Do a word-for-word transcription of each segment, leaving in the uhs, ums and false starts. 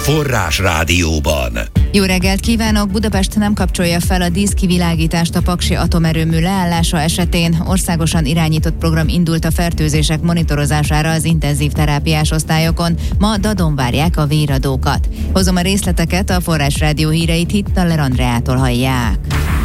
Forrás Rádióban. Jó reggelt kívánok! Budapest nem kapcsolja fel a díszkivilágítást a Paksi atomerőmű leállása esetén. Országosan irányított program indult a fertőzések monitorozására az intenzív terápiás osztályokon. Ma dadon várják a véradókat. Hozom a részleteket, a Forrás Rádió híreit Hittaler Andreától hallják.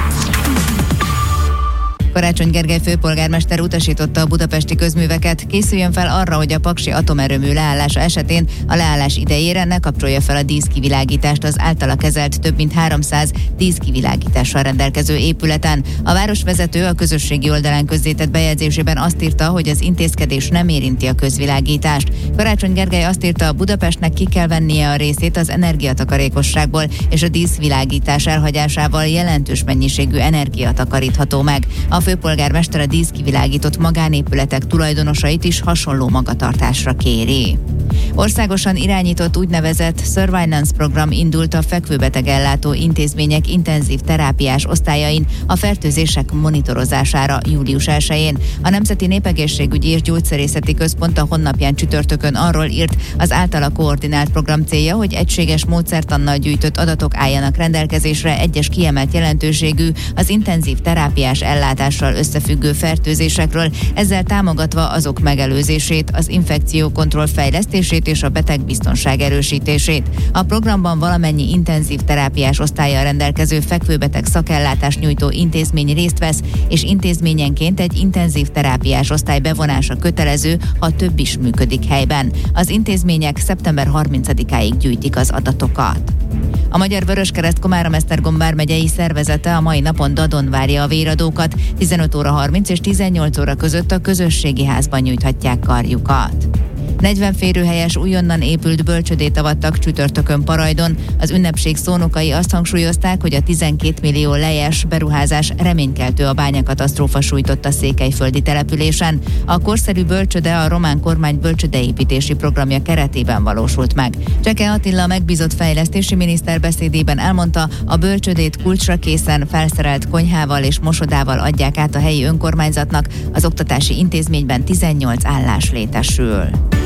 Karácsony Gergely főpolgármester utasította a budapesti közműveket, készüljön fel arra, hogy a Paksi atomerőmű leállása esetén a leállás idejére ne kapcsolja fel a díszkivilágítást az általa kezelt több mint háromszáz díszkivilágítással rendelkező épületen. A városvezető a közösségi oldalán közzétett bejegyzésében azt írta, hogy az intézkedés nem érinti a közvilágítást. Karácsony Gergely azt írta, Budapestnek ki kell vennie a részét az energiatakarékosságból, és a díszvilágítás elhagyásával jelentős mennyiségű energia takarítható meg. A főpolgármester a díszkivilágított magánépületek tulajdonosait is hasonló magatartásra kéri. Országosan irányított úgynevezett Surveillance program indult a fekvőbeteg-ellátó intézmények intenzív terápiás osztályain a fertőzések monitorozására július elsején. A Nemzeti Népegészségügyi és Gyógyszerészeti Központ a honlapján csütörtökön arról írt, az általa koordinált program célja, hogy egységes módszertannal gyűjtött adatok álljanak rendelkezésre egyes kiemelt jelentőségű, az intenzív terápiás ellátással összefüggő fertőzésekről, ezzel támogatva azok megelőzését, az infekciókontroll fejlesztését és a betegbiztonság erősítését. A programban valamennyi intenzív terápiás osztállyal rendelkező fekvőbeteg szakellátást nyújtó intézmény részt vesz, és intézményenként egy intenzív terápiás osztály bevonása kötelező, ha több is működik helyben. Az intézmények szeptember harmincadikáig gyűjtik az adatokat. A Magyar Vöröskereszt Komárom-Esztergom vármegyei szervezete a mai napon dadon várja a véradókat. tizenöt óra harminc és tizennyolc óra között a közösségi házban nyújthatják karjukat. negyven férőhelyes újonnan épült bölcsödét avattak csütörtökön Parajdon. Az ünnepség szónokai azt hangsúlyozták, hogy a tizenkét millió lejes beruházás reménykeltő a bányakatasztrófa sújtotta székelyföldi településen. A korszerű bölcsöde a román kormány bölcsödeépítési programja keretében valósult meg. Cseke Attila megbízott fejlesztési miniszter beszédében elmondta, a bölcsödét kulcsra készen felszerelt konyhával és mosodával adják át a helyi önkormányzatnak, az oktatási intézményben tizennyolc állás létesül.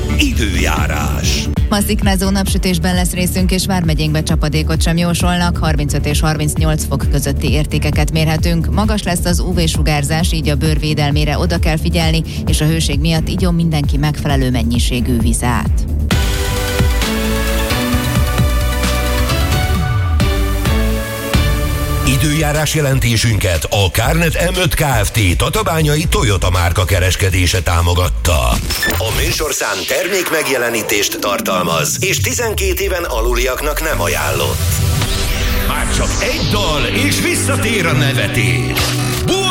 Időjárás. Ma sziknázó napsütésben lesz részünk, és vármegyénkbe csapadékot sem jósolnak, harmincöt és harmincnyolc fok közötti értékeket mérhetünk. Magas lesz az ú vé-sugárzás, így a bőr védelmére oda kell figyelni, és a hőség miatt igyon mindenki megfelelő mennyiségű vizet. Időjárás jelentésünket a Kárnet em öt Kft. Tatabányai Toyota márka kereskedése támogatta. A műsorszám termék megjelenítést tartalmaz, és tizenkét éven aluliaknak nem ajánlott. Már csak egy dal, és visszatér a nevetés.